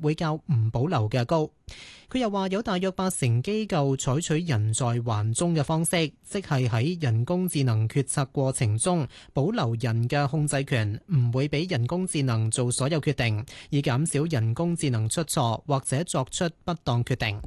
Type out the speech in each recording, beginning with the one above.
會較唔保留嘅高。佢又話有大約80%機構採取人在還中嘅方式，即係喺人工智能決策過程中保留人嘅控制權，唔會俾人工智能做所有決定，以減少人工智能出錯或者作出不當決定。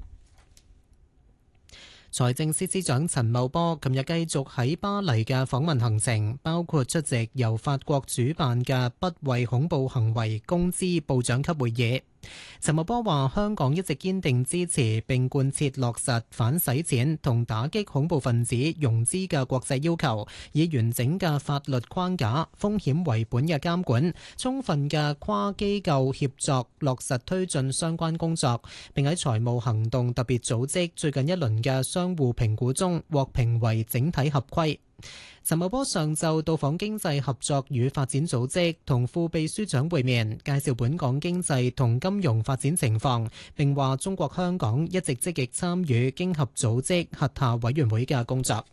財政司司長陳茂波琴日繼續喺巴黎嘅訪問行程，包括出席由法國主辦嘅不為恐怖行為公知部長級會議。陳茂波話：香港一直堅定支持並貫徹落實反洗錢同打擊恐怖分子融資嘅國際要求，以完整嘅法律框架、風險為本嘅監管、充分嘅跨機構協作，落實推進相關工作，並喺財務行動特別組織最近一輪嘅相互評估中獲評為整體合規。陳茂波上晝到訪經濟合作與發展組織，同副秘書長會面，介紹本港經濟同金融發展情況，並話中國香港一直積極參與經合組織轄下委員會嘅工作。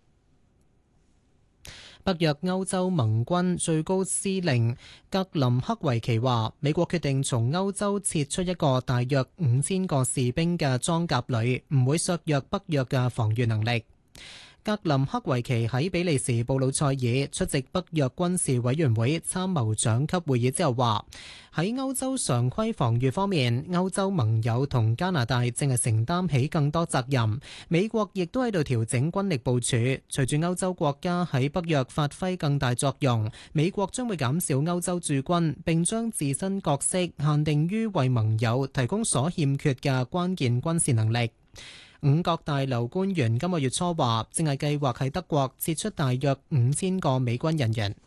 北約歐洲盟軍最高司令格林克維奇話，美國決定從歐洲撤出一個大約5000個士兵嘅裝甲旅，唔會削弱北約嘅防禦能力。格林克維奇喺比利時布魯塞爾出席北約軍事委員會參謀長級會議之後話，喺歐洲常規防禦方面，歐洲盟友同加拿大正係承擔起更多責任，美國亦都喺度調整軍力部署。隨住歐洲國家喺北約發揮更大作用，美國將會減少歐洲駐軍，並將自身角色限定於為盟友提供所欠缺嘅關鍵軍事能力。五角大樓官員今個月初話，正係計劃喺德國撤出大約5000個美軍人員。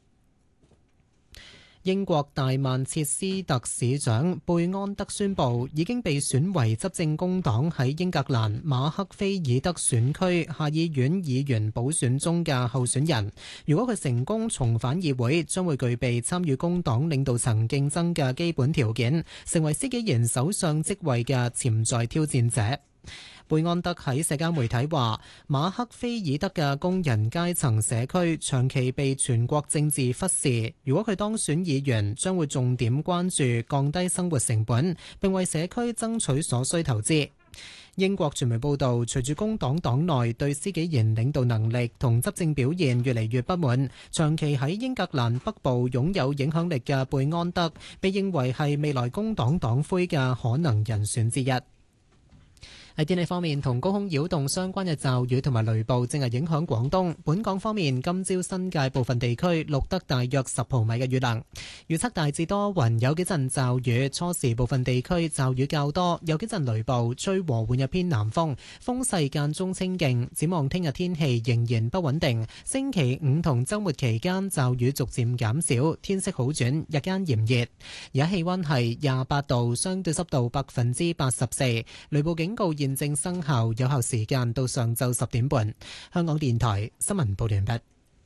英國大曼徹斯特市長貝安德宣布，已經被選為執政工黨喺英格蘭馬克菲爾德選區下議院議員補選中嘅候選人。如果佢成功重返議會，將會具備參與工黨領導層競爭嘅基本條件，成為施紀賢首相職位嘅潛在挑戰者。貝安德喺社交媒體話，馬克菲爾德嘅工人階層社區長期被全國政治忽視，如果佢當選議員，將會重點關注降低生活成本，並為社區爭取所需投資。英國傳媒報道，隨住工黨黨內對施紀賢領導能力同執政表現越嚟越不滿，長期喺英格蘭北部擁有影響力嘅貝安德被認為係未來工黨黨魁嘅可能人選之一。喺天氣方面，同高空擾動相關嘅驟雨同埋雷暴正係影響廣東。本港方面，今朝新界部分地區錄得大約10毫米嘅雨量。預測大致多雲，有幾陣驟雨，初時部分地區驟雨較多，有幾陣雷暴，吹和緩嘅偏南風，風勢間中清勁。展望聽日天氣仍然不穩定，星期五同週末期間驟雨逐漸減少，天色好轉，日間炎熱。而家氣溫係28度，相對濕度84%，雷暴警告現正生效，有效時間到上晝10點半。香港電台新聞報道完畢。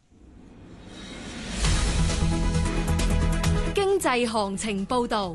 經濟行情報道。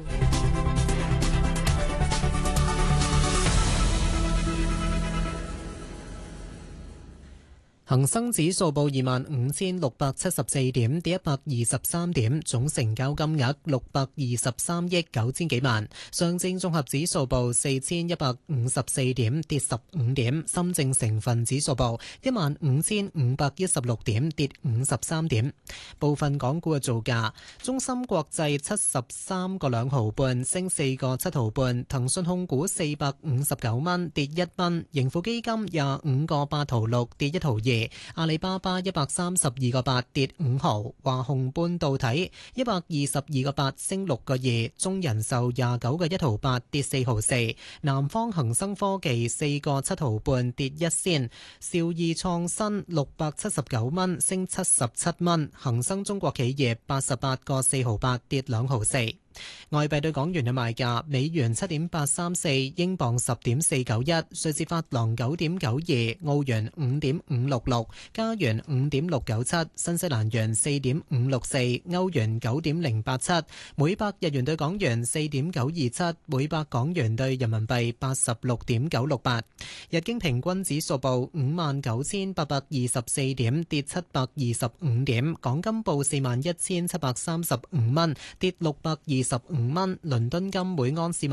恒生指數報25,674點，跌123點，總成交金額623億9千幾萬。上證綜合指數報4,154點，跌15點。深證成分指數報15,516點，跌53點。部分港股嘅造價：中芯國際73個2毫半，升4個7毫半；騰訊控股459蚊，跌1蚊；盈富基金25個8毫6，跌1毫2。阿里巴巴132個8，跌5毫，華虹半導體122個8，升6個2，中人壽29個1毫8，跌4毫4，南方恒生科技4個7毫半，跌1仙，兆易創新679蚊，升77蚊，恒生中國企業88個4毫8，跌2毫4。外幣對港元嘅賣價：美元7.834，英鎊10.491，瑞士法郎9.92，澳元5.566，加元5.697，新西蘭元4.564，歐元9.087，每百日元對港元4.927，每百港元對人民幣86.968。日經平均指數報59,824點，跌725點。港金報41,735蚊，跌625蚊。倫敦金每盎司